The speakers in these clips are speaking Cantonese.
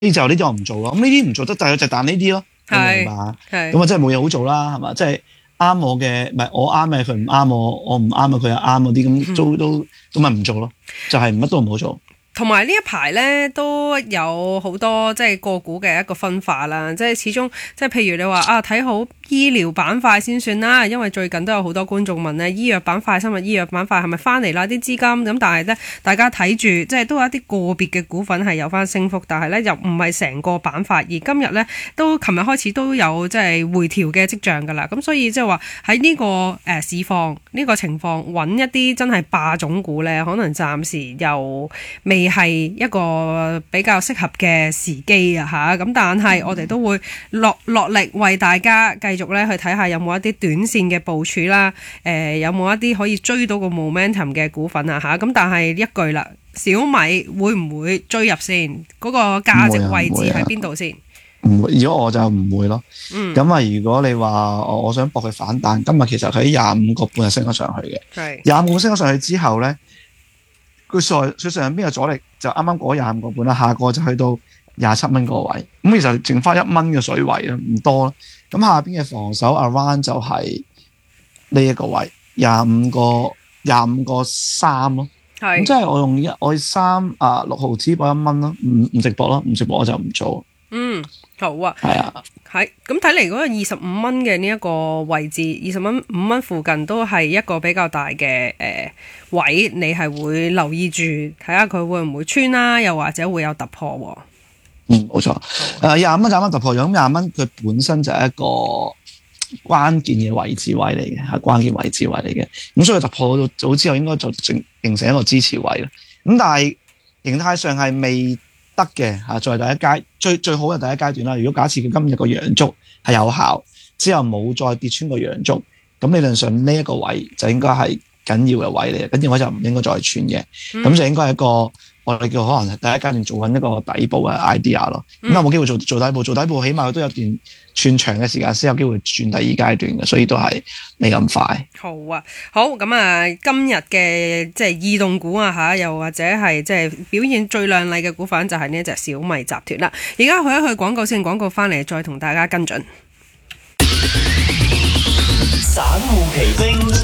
就呢啲我唔做咯。咁呢啲唔做得就有隻彈呢啲咯，你明白？咁啊真係冇嘢好做啦，係嘛？即係啱我嘅，唔係我啱嘅，佢唔啱我唔啱啊，佢又啱嗰啲，咁都咪唔做咯，就係乜都唔好做。 同埋呢一排咧都有好多即係個股嘅一個分化啦，即係始終即係譬如你話睇好醫療板塊先算啦，因為最近都有好多觀眾問咧醫藥板塊、生物醫藥板塊係咪翻嚟啦啲資金咁，但係咧大家睇住即係都有一啲個別嘅股份係有翻升幅，但係咧又唔係成個板塊，而今日咧都琴日開始都有即係回調嘅跡象㗎啦，咁所以即係話喺呢個市況呢個情況揾一啲真係霸種股咧，可能暫時又未係一個比較適合嘅時機啊嚇，咁但係我哋都會落力為大家繼續咧去睇下有冇一啲短線嘅部署啦，有冇一啲可以追到個 momentum 嘅股份啊嚇，咁但係一句啦，小米會唔會追入先？嗰個價值位置喺邊度先？ 唔會，如果我就唔會咯。咁啊，如果你話我想搏佢反彈，今日其實佢喺25.5升咗上去嘅，25升咗上去之後咧。佢上邊嘅阻力就啱啱過25.5啦，下個就去到27蚊個位，咁其實剩翻1蚊嘅水位啦，唔多啦。咁下邊嘅防守 around 就係呢一個位25.3咯。咁即係我用我6毫紙博1蚊咯，唔直博咯，唔直博我就唔做。 好啊。 係啊。 係咁睇嚟嗰個25蚊嘅呢一個位置，5蚊附近都係一個比較大嘅位，你係會留意住睇下佢會唔會穿啦，又或者會有突破喎。 冇錯。25蚊就啱啱突破咗，咁20蚊佢本身就係一個關鍵嘅位置位嚟嘅，係關鍵位置位嚟嘅。咁所以突破到早之後，應該就形成一個支持位啦。咁但係形態上係未得嘅嚇，作為第一階最好嘅第一階段啦。如果假設佢今日個陽燭係有效，之後冇再跌穿個陽燭，咁理論上呢一個位就應該係緊要嘅位嚟嘅，跟住我就唔應該再穿嘅，咁就應該係一個我哋叫可能係第一階段做緊一個底部嘅 idea 咯。咁有冇機會做底部？做底部起碼佢都有段串長嘅時間先有機會轉第二階段嘅，所以都係未咁快。 好啊，好咁啊，今日嘅即係異動股啊嚇，又或者係即係表現最亮麗嘅股份就係呢一隻小米集團啦。而家去一去廣告先，廣告翻嚟再同大家跟進。 散戶奇兵。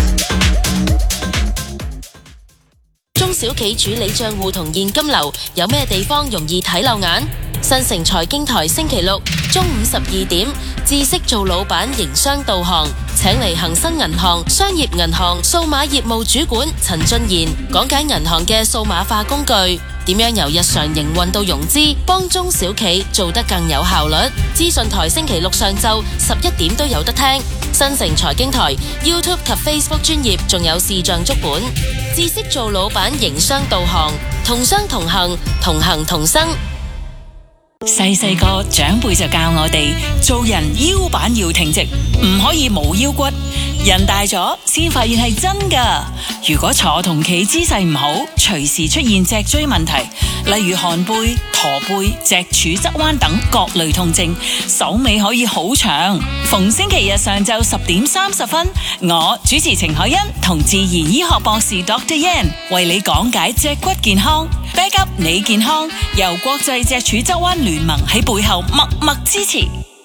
中小企主理賬戶同現金流有咩地方容易睇漏眼？新城財經台星期六中午12點，知識做老闆營商導航，請嚟恒生銀行商業銀行數碼業務主管陳俊賢講解銀行嘅數碼化工具，點樣由日常營運到融資，幫中小企做得更有效率。資訊台星期六上晝11點都有得聽。新城財經台 YouTube 及 Facebook 專頁仲有視像足本。知識做老闆營商導航，同商同行，同行同生。 細個長輩就教我哋做人腰板要挺直，唔可以冇腰骨。人大咗先發現係真噶。如果坐同企姿勢唔好，隨時出現脊椎問題，例如寒背、駝背、脊柱側彎等各類痛症，手尾可以好長。逢星期日上晝10點30分，我主持程海欣同自然醫學博士 Dr. Yan 為你講解脊骨健康，back up 你健康，由國際脊柱側彎聯盟喺背後默默支持。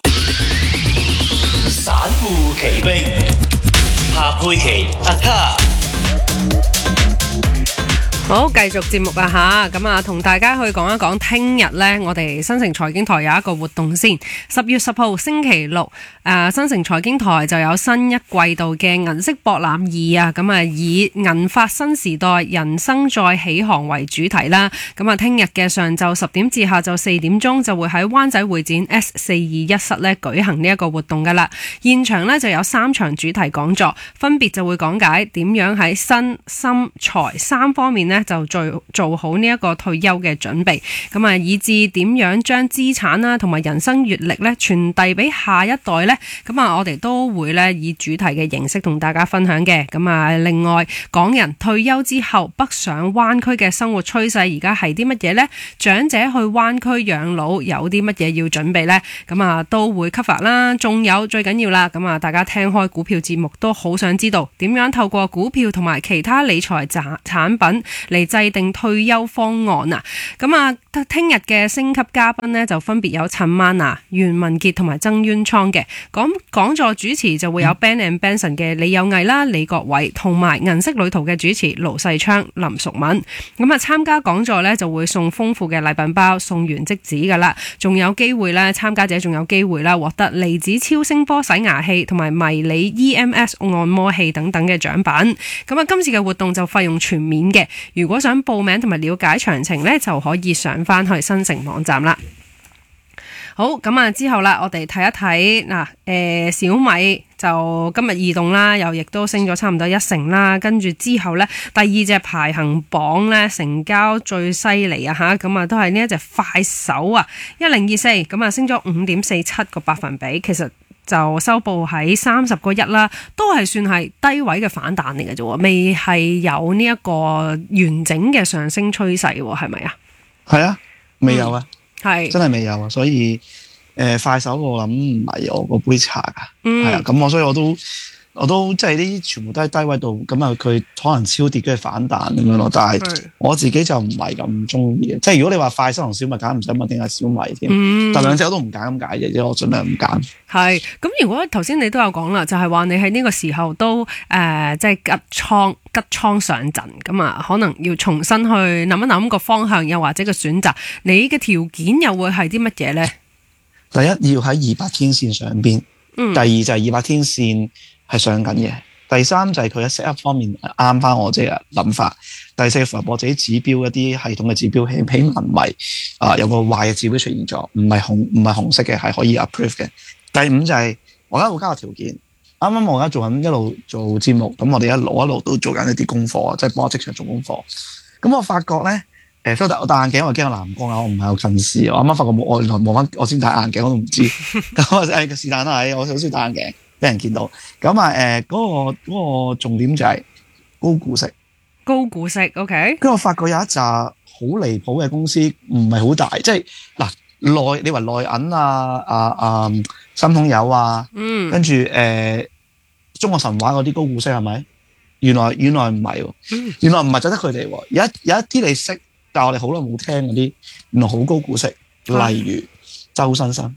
散戶奇兵，夏佩琪阿卡。 好，繼續節目啊吓，咁啊同大家去講一講聽日呢，我哋新城財經台有一個活動先。10月10號星期六，新城財經台就有新一季度嘅銀色博覽2啊，咁啊以銀髮新時代人生再起航為主題啦。咁啊聽日嘅上晝10點至下晝4點鐘就會喺灣仔會展 S421 室呢舉行呢一個活動噶啦。現場呢就有3場主題講座，分別就會講解點樣喺身心財3方面呢就做好呢一個退休嘅準備，咁啊以至點樣將資產啦同埋人生閱歷咧傳遞俾下一代咧，咁啊我哋都會咧以主題嘅形式同大家分享嘅。咁啊另外港人退休之後北上灣區嘅生活趨勢而家係啲乜嘢呢？長者去灣區養老有啲乜嘢要準備呢？咁啊都會 cover 啦。仲有最緊要啦，咁啊大家聽開股票節目都好想知道點樣透過股票同埋其他理財產品嚟制定退休方案啊。咁啊，聽日嘅星級嘉賓呢，就分別有陳曼娜、袁文傑同埋曾淵滄嘅。講座主持就會有 Ben and Benson 嘅李有毅啦、李國偉同埋銀色旅途嘅主持盧世昌、林淑敏。咁啊，參加講座呢，就會送豐富嘅禮品包，送完即止噶啦，仲有機會咧，參加者仲有機會啦，獲得離子超聲波洗牙器同埋迷你 EMS 按摩器等等嘅獎品。咁啊，今次嘅活動就費用全免嘅。如果想報名同埋了解詳情呢，就可以上翻去新城網站啦。好，咁啊之後啦，我哋睇一睇嗱，小米就今日異動啦，又亦都升咗差唔多1成啦。跟住之後呢，第二隻排行榜呢，成交最犀利啊吓，咁啊都係呢一隻快手啊，1024，咁啊升咗5.47個百分比，其實就收報喺30個1啦，都係算係低位嘅反彈嚟嘅啫，未係有呢一個完整嘅上升趨勢，係咪啊？ 係啊，未有啊。 係真係未有啊，所以快手我諗唔係我個杯茶噶，係啊，咁所以我都即係呢啲全部都喺低位度，咁啊佢可能超跌跟住反彈咁樣咯，但係我自己就唔係咁中意嘅，即係如果你話快手同小米揀，唔使問點解小米添，但兩隻我都唔揀咁解嘅，即係我盡量唔揀。係， 咁如果頭先你都有講啦，就係話你喺呢個時候都即係吉倉上陣，咁啊可能要重新去諗一諗個方向，又或者個選擇，你嘅條件又會係啲乜嘢咧？第一要喺200天線上邊，第二就係200天線係上緊嘅，第三就係佢喺 set up 方面啱翻我即係諗法，第四符合我自己指標一啲系統嘅指標，起碼唔係有個壞嘅指標出現咗，唔係紅色嘅，係可以 approve 嘅。第五就係我而家會加個條件，啱啱我而家做緊一路做節目，咁我哋一路都做緊一啲功課，即係幫我即場做功課。咁我發覺咧。所以我戴眼鏡，我驚我藍光啊！我唔係有近視，我啱啱發覺我原來望翻我先戴眼鏡，我都唔知。咁啊是但啦，我好少戴眼鏡，俾人見到。咁啊嗰個重點就係高股息。高股息 ，OK。跟住我發覺有一紮好離譜嘅公司，唔係好大，即係嗱你話內銀三桶油啊，跟住中國神話嗰啲高股息係咪？原來唔係喎，原來唔係就得佢哋喎，有一啲你識。但係我哋好耐冇聽嗰啲，原來好高股息，例如周生生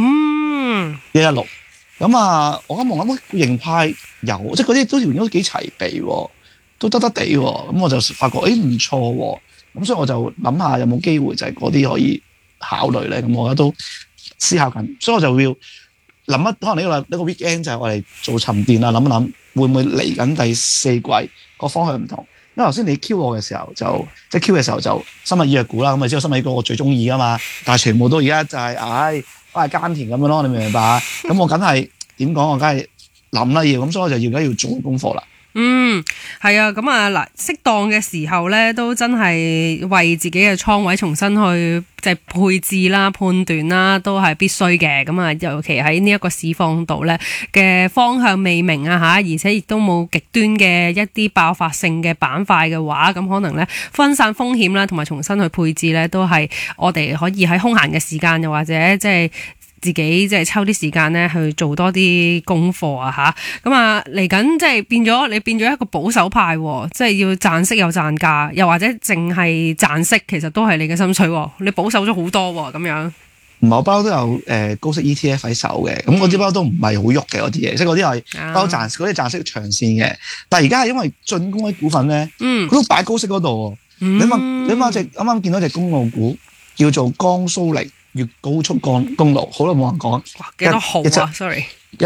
，116，咁啊，我啱望諗型派有，即係嗰啲都條件都幾齊備喎，都得地喎，咁我就發覺唔錯喎，咁所以我就諗下有冇機會就係嗰啲可以考慮咧，咁我而家都思考緊，所以我就要諗可能呢個 weekend 就係我哋做沉澱啊，諗一諗會唔會嚟緊第4季個方向唔同。因為頭先你 Q 我嘅時候即係 Q 嘅時候就生物醫藥股啦，咁啊知道生物醫藥股我最中意噶嘛，但係全部都而家就係翻去耕田咁樣咯，你明唔明白啊？咁我梗係點講？我梗係諗啦要，咁所以我就而家要做功課啦。係啊，咁啊嗱，適當嘅時候咧，都真係為自己嘅倉位重新去即係配置啦、判斷啦，都係必須嘅。咁啊，尤其喺呢一個市況度咧嘅方向未明啊吓，而且亦都冇極端嘅一啲爆發性嘅板塊嘅話，咁可能咧分散風險啦，同埋重新去配置咧，都係我哋可以喺空閒嘅時間，又或者即係自己即係抽啲時間咧去做多啲功課啊吓，咁啊嚟緊即係變咗一個保守派，即係要賺息又賺價，又或者淨係賺息，其實都係你嘅心水，你保守咗好多咁樣。唔係，我包都有高息 ETF 喺手嘅，咁嗰啲包都唔係好喐嘅嗰啲嘢，即係嗰啲係包賺嗰啲賺息長線嘅。但係而家係因為進攻啲股份咧，佢都擺高息嗰度。你問隻啱啱見到隻公路股叫做江蘇寧粵高速公路，好耐冇人講。幾多號啊 ？Sorry，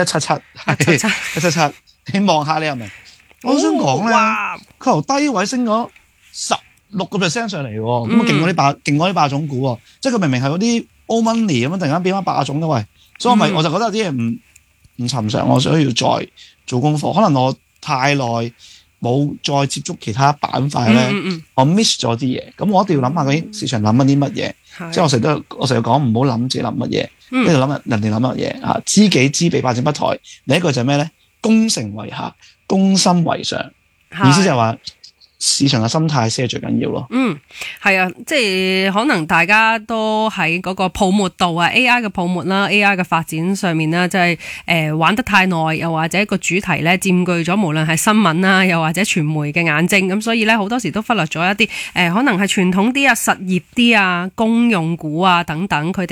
177，你望下你係咪？我想講咧，佢由低位升咗16% 上嚟喎，咁啊勁過啲霸總股喎，即係佢明明係嗰啲 old money 咁樣，突然間變翻霸總嘅喂，所以我就覺得有啲嘢唔尋常，我想要再做功課，可能我太耐冇再接觸其他板塊咧，我 miss 咗啲嘢，咁我一定要諗下究竟市場諗緊啲乜嘢，即係我成日講唔好諗自己諗乜嘢，一定要諗人哋諗乜嘢嚇，知己知彼，百戰不殆。另一個就係咩咧？攻城為下，攻心為上，意思就係話市場嘅心態先係最緊要咯。 係啊，即係可能大家都喺嗰個泡沫度啊 ，AI 嘅泡沫啦 ，AI 嘅發展上面啦，即係玩得太耐，又或者個主題咧佔據咗無論係新聞啦，又或者傳媒嘅眼睛，咁所以咧好多時都忽略咗一啲可能係傳統啲啊、實業啲啊、公用股啊等等佢哋。